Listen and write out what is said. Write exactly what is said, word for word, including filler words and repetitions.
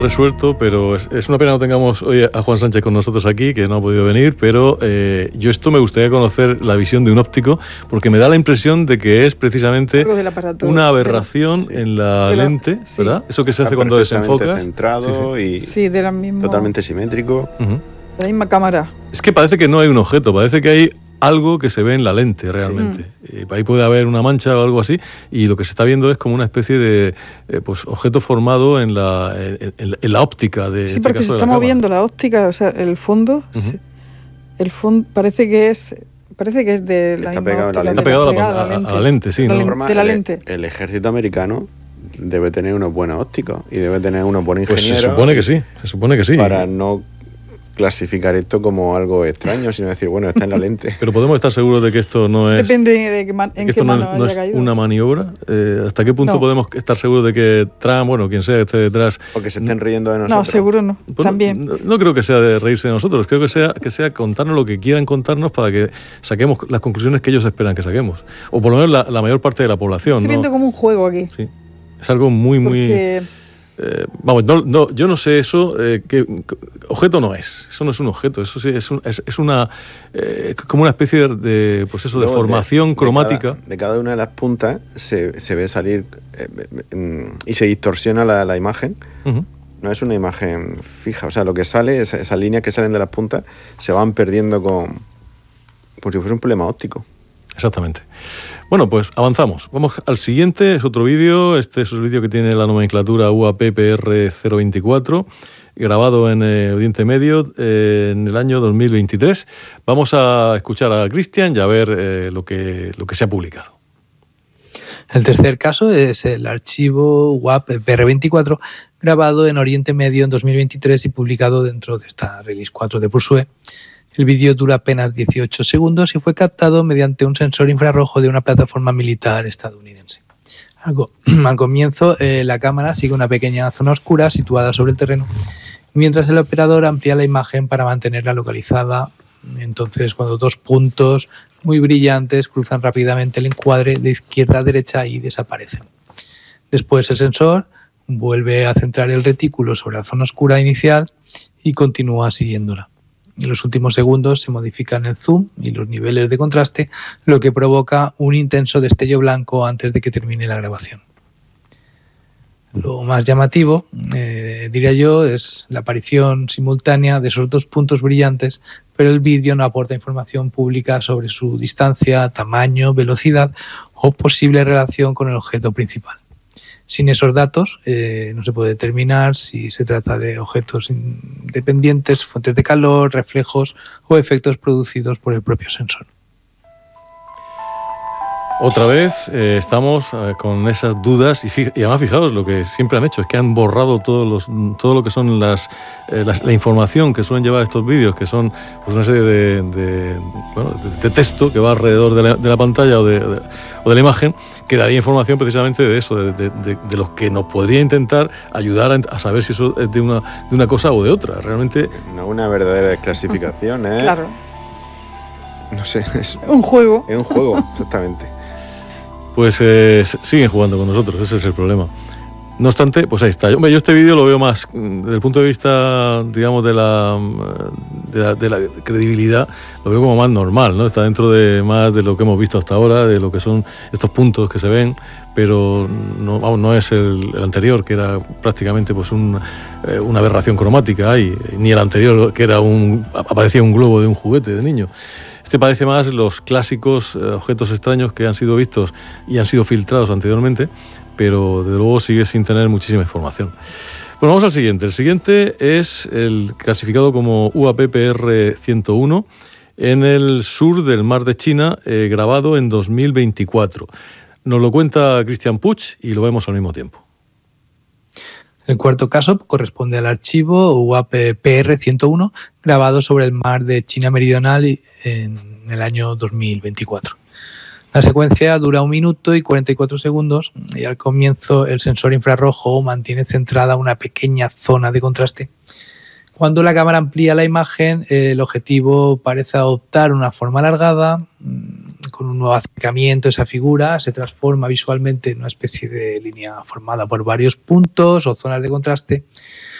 resuelto, pero es, es una pena no tengamos hoy a Juan Sánchez con nosotros aquí, que no ha podido venir, pero eh, yo esto me gustaría conocer la visión de un óptico, porque me da la impresión de que es precisamente una aberración de la, sí. en la, la lente, sí. ¿verdad? Eso que se hace cuando desenfocas. Centrado sí, sí. y sí, de la misma... totalmente simétrico. Uh-huh. De la misma cámara. Es que parece que no hay un objeto, parece que hay algo que se ve en la lente realmente. Sí. Eh, ahí puede haber una mancha o algo así, y lo que se está viendo es como una especie de eh, pues, objeto formado en la, en, en, en la óptica de. Sí, porque este se está moviendo la óptica, o sea, el fondo, uh-huh. el fondo parece que es. Parece que es de la está misma pegado óptica, la Está pegado a la, a, a la lente, sí, la ¿no? lente, de la lente. El, el ejército americano debe tener unos buenos ópticos y debe tener unos buenos ingenieros. Pues se supone que sí, se supone que sí. Para no clasificar esto como algo extraño, sino decir, bueno, está en la lente. Pero podemos estar seguros de que esto no es... Depende de que man, en que qué esto mano no, no haya es caído. una maniobra. Eh, ¿Hasta qué punto no. podemos estar seguros de que Trump, bueno, quien sea que esté detrás... O que se estén riendo de nosotros? No, seguro no, pues también. No, no creo que sea de reírse de nosotros, creo que sea, que sea contarnos lo que quieran contarnos para que saquemos las conclusiones que ellos esperan que saquemos. O por lo menos la, la mayor parte de la población. Estoy ¿no? viendo como un juego aquí. Sí, es algo muy, muy... Porque... Eh, vamos, no, no, yo no sé eso, eh, que, que objeto no es, eso no es un objeto, eso sí es, un, es, es una eh, como una especie de, de pues eso, de Luego formación de, cromática. De cada, de cada una de las puntas se, se ve salir eh, eh, y se distorsiona la, la imagen. Uh-huh. No es una imagen fija, o sea, lo que sale, esa, esas líneas que salen de las puntas se van perdiendo con, como si fuese un problema óptico. Exactamente. Bueno, pues avanzamos. Vamos al siguiente, es otro vídeo. Este es el vídeo que tiene la nomenclatura U A P P R cero veinticuatro, grabado en eh, Oriente Medio eh, en el año dos mil veintitrés. Vamos a escuchar a Cristian y a ver eh, lo que, lo que se ha publicado. El tercer caso es el archivo U A P P R veinticuatro, grabado en Oriente Medio en dos mil veintitrés y publicado dentro de esta Release cuatro de Pursuit. El vídeo dura apenas dieciocho segundos y fue captado mediante un sensor infrarrojo de una plataforma militar estadounidense. Algo, al comienzo, eh, la cámara sigue una pequeña zona oscura situada sobre el terreno, mientras el operador amplía la imagen para mantenerla localizada. Entonces, cuando dos puntos muy brillantes cruzan rápidamente el encuadre de izquierda a derecha y desaparecen. Después el sensor vuelve a centrar el retículo sobre la zona oscura inicial y continúa siguiéndola. En los últimos segundos se modifican el zoom y los niveles de contraste, lo que provoca un intenso destello blanco antes de que termine la grabación. Lo más llamativo, eh, diría yo, es la aparición simultánea de esos dos puntos brillantes, pero el vídeo no aporta información pública sobre su distancia, tamaño, velocidad o posible relación con el objeto principal. Sin esos datos eh, no se puede determinar si se trata de objetos independientes, fuentes de calor, reflejos o efectos producidos por el propio sensor. Otra vez eh, estamos eh, con esas dudas y, fij- y además fijaos lo que siempre han hecho, es que han borrado todos los, todo lo que son las, eh, las la información que suelen llevar estos vídeos, que son pues, una serie de, de, bueno, de, de texto que va alrededor de la, de la pantalla o de, de, o de la imagen, que daría información precisamente de eso, de, de, de, de los que nos podría intentar ayudar a, a saber si eso es de una, de una cosa o de otra. Realmente no una verdadera desclasificación, ¿eh? Claro. No sé, es un juego. Es un juego, exactamente. Pues eh, siguen jugando con nosotros, ese es el problema. No obstante, pues ahí está. Yo, yo este vídeo lo veo más desde el punto de vista, digamos, de la, de la, de la credibilidad, lo veo como más normal, ¿no? Está dentro de más de lo que hemos visto hasta ahora, de lo que son estos puntos que se ven, pero no, vamos, no es el, el anterior, que era prácticamente pues un, eh, una aberración cromática ahí, ni el anterior, que era un aparecía un globo de un juguete de niño. Este parece más los clásicos eh, objetos extraños que han sido vistos y han sido filtrados anteriormente, pero desde luego sigue sin tener muchísima información. Bueno, vamos al siguiente. El siguiente es el clasificado como U A P P R ciento uno en el sur del Mar de China, eh, grabado en dos mil veinticuatro. Nos lo cuenta Cristian Puig y lo vemos al mismo tiempo. El cuarto caso corresponde al archivo U A P P R ciento uno, grabado sobre el mar de China Meridional en el año dos mil veinticuatro. La secuencia dura un minuto y cuarenta y cuatro segundos y al comienzo el sensor infrarrojo mantiene centrada una pequeña zona de contraste. Cuando la cámara amplía la imagen, el objetivo parece adoptar una forma alargada. Con un nuevo acercamiento, esa figura se transforma visualmente en una especie de línea formada por varios puntos o zonas de contraste